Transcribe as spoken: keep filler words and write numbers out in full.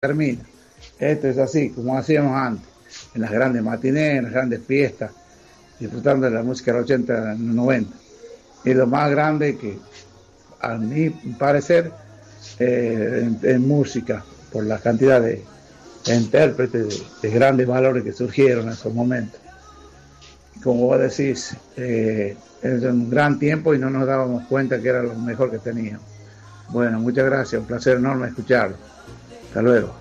termina. Esto es así, como hacíamos antes, en las grandes matinés, en las grandes fiestas, disfrutando de la música de los ochenta, noventa. Y lo más grande que, a mi parecer, eh, en, en música, por la cantidad de, de intérpretes, de, de grandes valores que surgieron en esos momentos. Como vos decís, eh, es un gran tiempo y no nos dábamos cuenta que era lo mejor que teníamos. Bueno, muchas gracias, un placer enorme escucharlo. Hasta luego.